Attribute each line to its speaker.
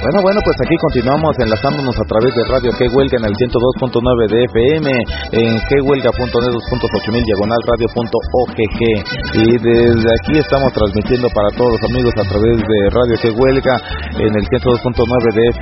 Speaker 1: Bueno, pues aquí continuamos enlazándonos a través de Radio Que Huelga en el 102.9 de FM, en quehuelga.net.8000 diagonal radio.ogg, y desde aquí estamos transmitiendo para todos los amigos a través de Radio Que Huelga en el 102.9 de